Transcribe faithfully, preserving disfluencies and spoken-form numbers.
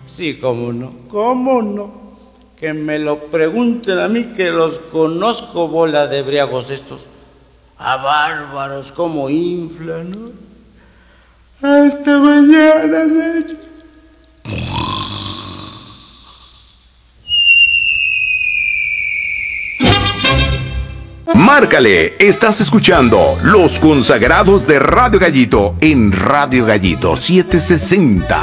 Sí, cómo no, cómo no. Que me lo pregunten a mí, que los conozco, bola de briagos estos. A bárbaros, cómo inflan, ¿no? Hasta mañana, Nacho. Márcale, estás escuchando Los Consagrados de Radio Gallito en Radio Gallito setecientos sesenta.